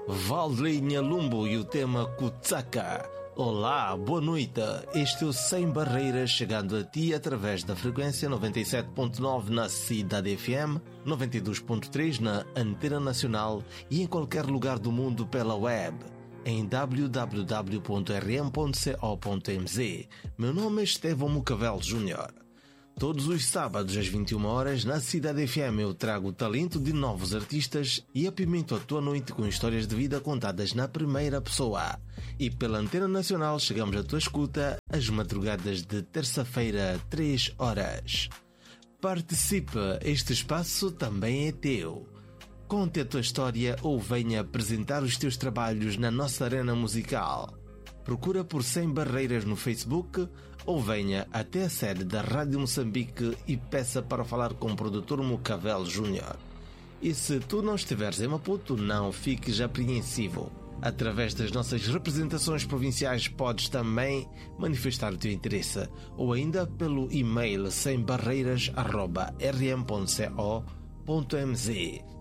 Valdley Nhalumbo e o tema Kutsaka. Olá, boa noite. Este é o Sem Barreiras, chegando a ti através da frequência 97.9 na Cidade FM, 92.3 na Antena Nacional e em qualquer lugar do mundo pela web, em www.rm.co.mz. Meu nome é Estevão Mucavel Júnior. Todos os sábados às 21 horas na Cidade FM eu trago o talento de novos artistas e apimento a tua noite com histórias de vida contadas na primeira pessoa. E pela Antena Nacional chegamos à tua escuta às madrugadas de terça-feira, 3 horas. Participe, este espaço também é teu. Conte a tua história ou venha apresentar os teus trabalhos na nossa arena musical. Procura por Sem Barreiras no Facebook ou venha até a sede da Rádio Moçambique e peça para falar com o produtor Mucavel Júnior. E se tu não estiveres em Maputo, não fiques apreensivo. Através das nossas representações provinciais podes também manifestar o teu interesse ou ainda pelo e-mail sembarreiras@rm.co.mz.